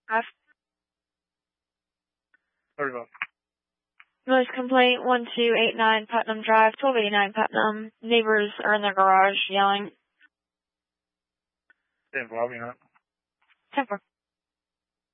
35. Noise complaint 1289 Putnam Drive, 1289 Putnam. Neighbors are in their garage yelling. 10-4, I'll be on it. 10-4.